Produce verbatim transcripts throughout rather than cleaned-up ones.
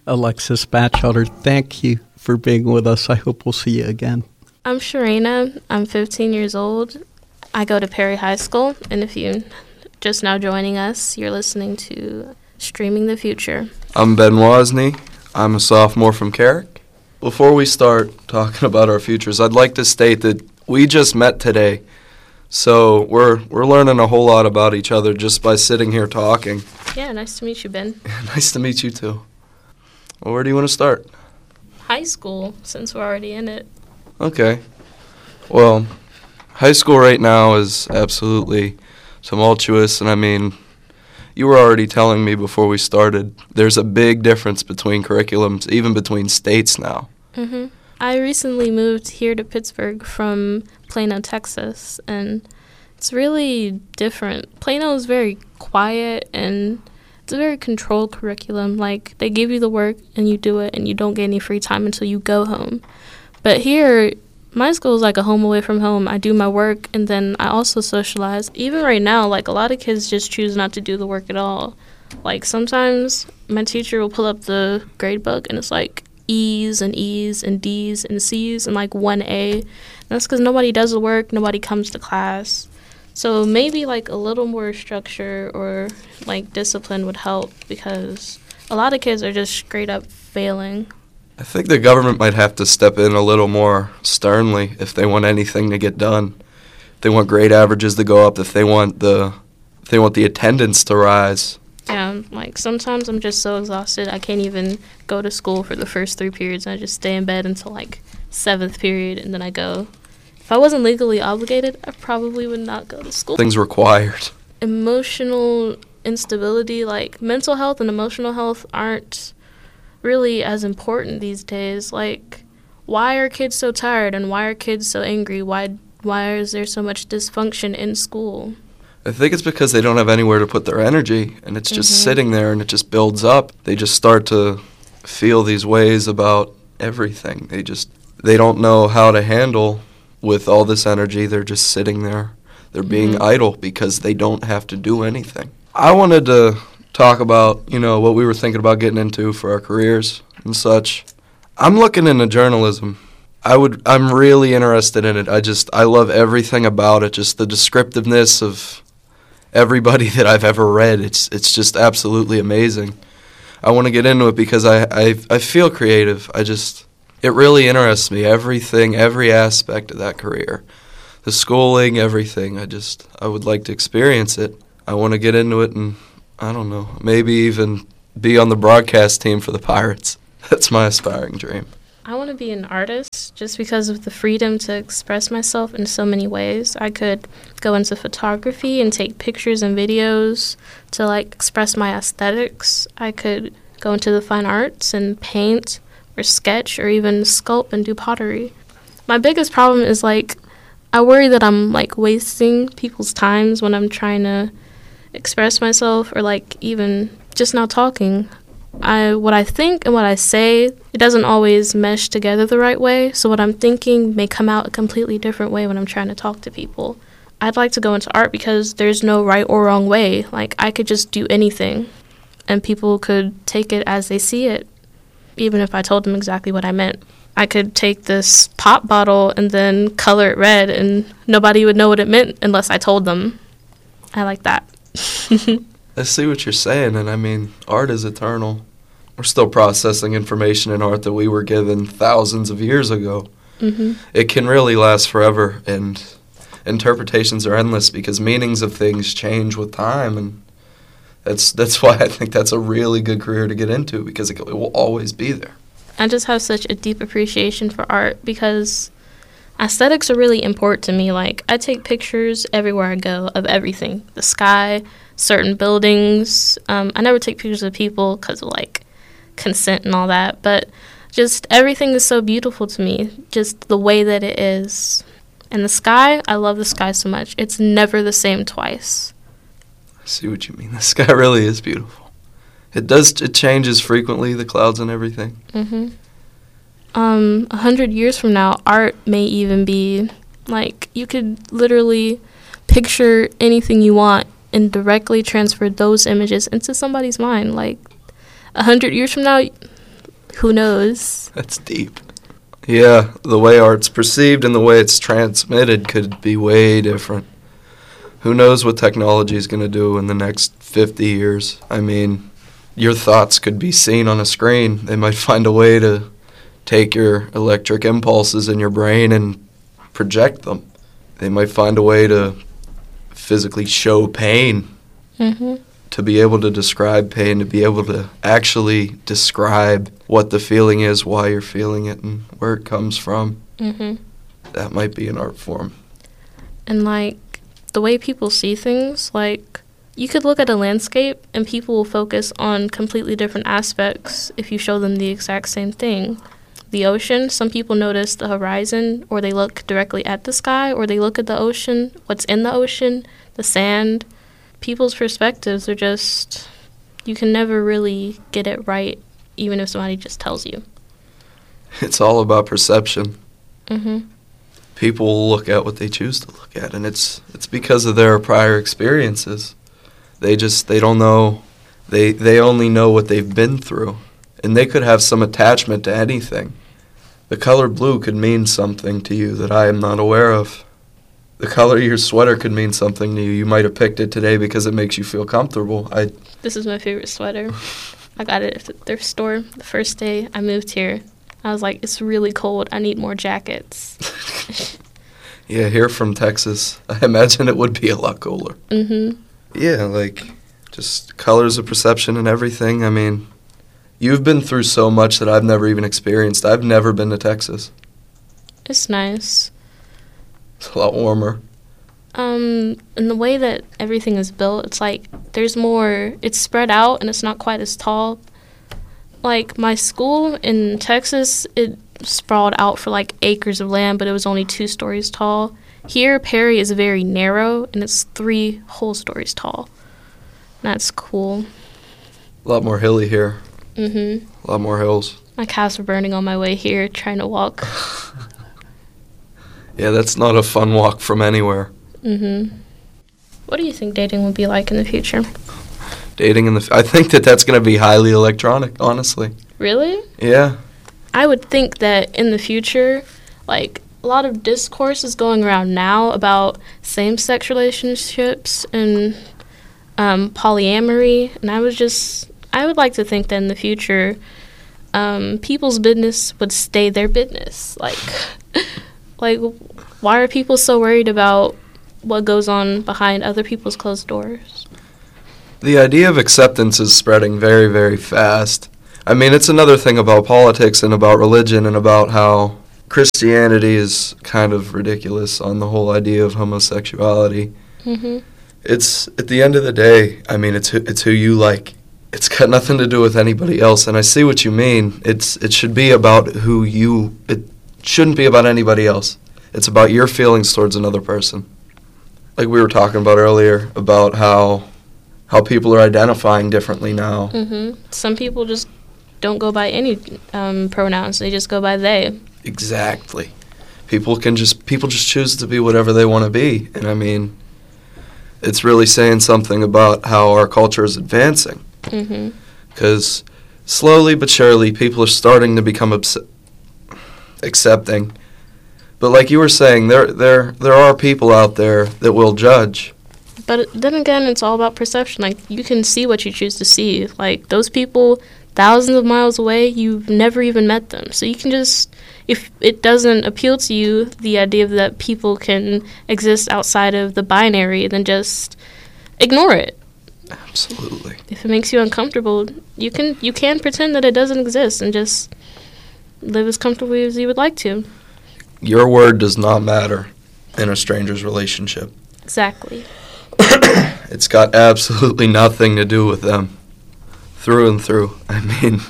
Alexis Batchelder, thank you for being with us. I hope we'll see you again. I'm Sharena. I'm fifteen years old. I go to Perry High School, and if you're just now joining us, you're listening to Streaming the Future. I'm Ben Wozni. I'm a sophomore from Carrick. Before we start talking about our futures, I'd like to state that we just met today, so we're we're learning a whole lot about each other just by sitting here talking. Yeah, nice to meet you, Ben. Nice to meet you, too. Well, where do you want to start? High school, since we're already in it. Okay. Well, high school right now is absolutely tumultuous, and I mean, you were already telling me before we started, there's a big difference between curriculums, even between states now. Mm-hmm. I recently moved here to Pittsburgh from Plano, Texas, and it's really different. Plano is very quiet, and it's a very controlled curriculum. Like, they give you the work, and you do it, and you don't get any free time until you go home. But here, my school is like a home away from home. I do my work, and then I also socialize. Even right now, like, a lot of kids just choose not to do the work at all. Like, sometimes my teacher will pull up the grade book, and it's like E's and E's and D's and C's and like one A. And that's because nobody does the work, nobody comes to class. So maybe like a little more structure or like discipline would help, because a lot of kids are just straight up failing. I think the government might have to step in a little more sternly if they want anything to get done. If they want grade averages to go up, if they want the if they want the attendance to rise. Yeah, like sometimes I'm just so exhausted I can't even go to school for the first three periods. I just stay in bed until like seventh period, and then I go. If I wasn't legally obligated, I probably would not go to school. Things required. Emotional instability, like mental health and emotional health aren't really as important these days. Like, why are kids so tired, and why are kids so angry? Why why is there so much dysfunction in school? I think it's because they don't have anywhere to put their energy, and it's just Mm-hmm. sitting there, and it just builds up. They just start to feel these ways about everything. They just, they don't know how to handle with all this energy. They're just sitting there. They're being Mhm. idle because they don't have to do anything. I wanted to talk about, you know, what we were thinking about getting into for our careers and such. I'm looking into journalism. I would, I'm really interested in it. I just, I love everything about it, just the descriptiveness of everybody that I've ever read. It's it's just absolutely amazing. I want to get into it because I, I I feel creative. I just, it really interests me, everything, every aspect of that career. The schooling, everything. I just, I would like to experience it. I want to get into it and, I don't know, maybe even be on the broadcast team for the Pirates. That's my aspiring dream. I want to be an artist just because of the freedom to express myself in so many ways. I could go into photography and take pictures and videos to like express my aesthetics. I could go into the fine arts and paint or sketch or even sculpt and do pottery. My biggest problem is like I worry that I'm like wasting people's times when I'm trying to express myself, or like even just not talking. I what I think and what I say, it doesn't always mesh together the right way, so what I'm thinking may come out a completely different way when I'm trying to talk to people. I'd like to go into art because there's no right or wrong way. Like, I could just do anything, and people could take it as they see it, even if I told them exactly what I meant. I could take this pop bottle and then color it red, and nobody would know what it meant unless I told them. I like that. I see what you're saying, and I mean, art is eternal. We're still processing information in art that we were given thousands of years ago. Mm-hmm. It can really last forever, and interpretations are endless because meanings of things change with time, and that's that's why I think that's a really good career to get into, because it, it will always be there. I just have such a deep appreciation for art because aesthetics are really important to me. Like, I take pictures everywhere I go of everything. The sky, certain buildings. Um, I never take pictures of people because of, like, consent and all that. But just everything is so beautiful to me, just the way that it is. And the sky, I love the sky so much. It's never the same twice. I see what you mean. The sky really is beautiful. It does. It changes frequently, the clouds and everything. Mm-hmm. Um, a hundred years from now, art may even be, like, you could literally picture anything you want and directly transfer those images into somebody's mind. Like, a hundred years from now, Who knows? That's deep. Yeah, the way art's perceived and the way it's transmitted could be way different. Who knows what technology is going to do in the next fifty years? I mean, your thoughts could be seen on a screen. They might find a way to take your electric impulses in your brain and project them. They might find a way to physically show pain, Mm-hmm. to be able to describe pain, to be able to actually describe what the feeling is, why you're feeling it, and where it comes from. Mm-hmm. That might be an art form. And, like, the way people see things, like, you could look at a landscape and people will focus on completely different aspects if you show them the exact same thing. The ocean, some people notice the horizon, or they look directly at the sky, or they look at the ocean, what's in the ocean, the sand. People's perspectives are just, you can never really get it right, even if somebody just tells you. It's all about perception. Mm-hmm. People will look at what they choose to look at, and it's it's because of their prior experiences. They just, they don't know, they they only know what they've been through, and they could have some attachment to anything. The color blue could mean something to you that I am not aware of. The color of your sweater could mean something to you. You might have picked it today because it makes you feel comfortable. I This is my favorite sweater. I got it at the thrift store the first day I moved here. I was like, it's really cold. I need more jackets. Yeah, here from Texas, I imagine it would be a lot cooler. Mm-hmm. Yeah, like, just colors of perception and everything. I mean, you've been through so much that I've never even experienced. I've never been to Texas. It's nice. It's a lot warmer. Um, and the way that everything is built, it's like there's more, it's spread out and it's not quite as tall. Like my school in Texas, it sprawled out for like acres of land, but it was only two stories tall. Here, Perry is very narrow and it's three whole stories tall. That's cool. A lot more hilly here. Mm-hmm. A lot more hills. My calves were burning on my way here trying to walk. Yeah, that's not a fun walk from anywhere. Mm-hmm. What do you think dating will be like in the future? Dating in the... F- I think that that's going to be highly electronic, honestly. Really? Yeah. I would think that in the future, like, a lot of discourse is going around now about same-sex relationships and um, polyamory, and I was just... I would like to think that in the future, um, people's business would stay their business. Like... Like, why are people so worried about what goes on behind other people's closed doors? The idea of acceptance is spreading very, very fast. I mean, it's another thing about politics and about religion and about how Christianity is kind of ridiculous on the whole idea of homosexuality. Mm-hmm. It's, at the end of the day, I mean, it's who, it's who you like. It's got nothing to do with anybody else, and I see what you mean. It's It should be about who you... It, shouldn't be about anybody else. It's about your feelings towards another person. Like we were talking about earlier, about how how people are identifying differently now. Mm-hmm. Some people just don't go by any um, pronouns. They just go by they. Exactly. People can just people just choose to be whatever they want to be. And I mean, it's really saying something about how our culture is advancing. Mm-hmm. Because slowly but surely, people are starting to become obs- accepting. But like you were saying, there there there are people out there that will judge. But then again, it's all about perception. Like, you can see what you choose to see. Like, those people thousands of miles away, you've never even met them. So you can just, if it doesn't appeal to you, the idea that people can exist outside of the binary, then just ignore it. Absolutely. If it makes you uncomfortable, you can you can pretend that it doesn't exist and just live as comfortably as you would like to. Your word does not matter in a stranger's relationship. Exactly. It's got absolutely nothing to do with them, through and through. I mean,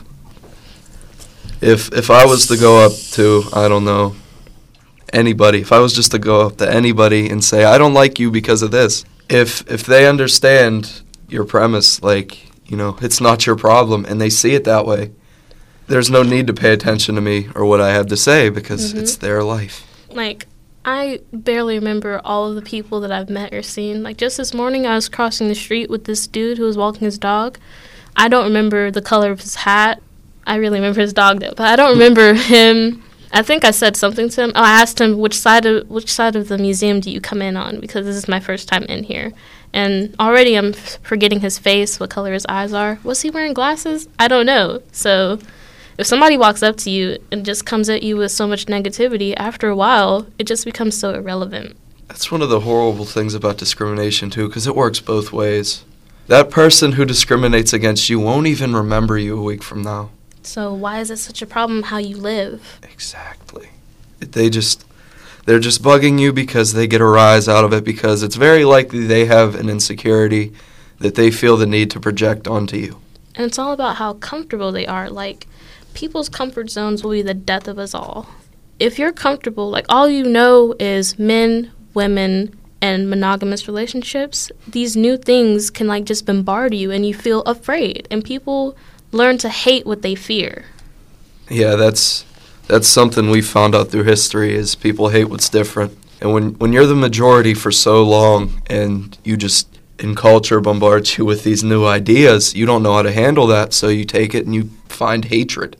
if if I was to go up to, I don't know, anybody, if I was just to go up to anybody and say, I don't like you because of this, if if they understand your premise, like, you know, it's not your problem, and they see it that way, there's no need to pay attention to me or what I have to say because Mm-hmm. it's their life. Like, I barely remember all of the people that I've met or seen. Like, just this morning, I was crossing the street with this dude who was walking his dog. I don't remember the color of his hat. I really remember his dog though, but I don't remember him. I think I said something to him. Oh, I asked him which side of which side of the museum do you come in on, because this is my first time in here. And already I'm forgetting his face, what color his eyes are. Was he wearing glasses? I don't know. So if somebody walks up to you and just comes at you with so much negativity, after a while, it just becomes so irrelevant. That's one of the horrible things about discrimination, too, because it works both ways. That person who discriminates against you won't even remember you a week from now. So why is it such a problem how you live? Exactly. They just... They're just bugging you because they get a rise out of it, because it's very likely they have an insecurity that they feel the need to project onto you. And it's all about how comfortable they are. Like, people's comfort zones will be the death of us all. If you're comfortable, like, all you know is men, women, and monogamous relationships, these new things can, like, just bombard you, and you feel afraid. And people learn to hate what they fear. Yeah, that's... That's something we found out through history, is people hate what's different. And when, when you're the majority for so long and you just, in culture, bombard you with these new ideas, you don't know how to handle that, so you take it and you find hatred.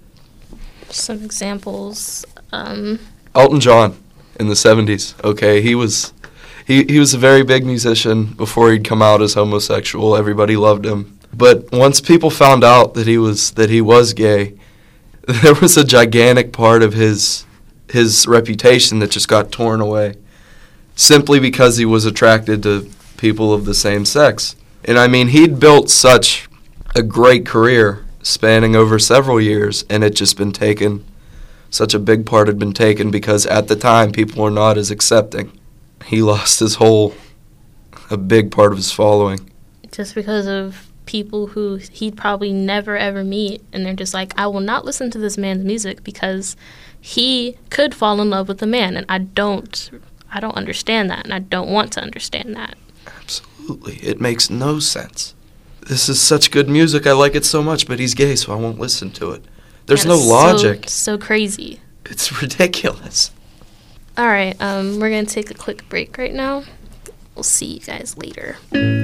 Some examples. Um, Elton John in the seventies, okay, he was he, he was a very big musician before he'd come out as homosexual. Everybody loved him. But once people found out that he was that he was gay, there was a gigantic part of his his reputation that just got torn away, simply because he was attracted to people of the same sex. And I mean, he'd built such a great career spanning over several years, and it just been taken, such a big part had been taken because at the time people were not as accepting. He lost his whole, a big part of his following. Just because of people who he'd probably never ever meet, and they're just like, I will not listen to this man's music because he could fall in love with a man, and I don't I don't understand that, and I don't want to understand that. Absolutely. It makes no sense. This is such good music, I like it so much, but he's gay, so I won't listen to it. There's And no it's logic. So, so crazy. It's ridiculous. All right, um, we're going to take a quick break right now. We'll see you guys later.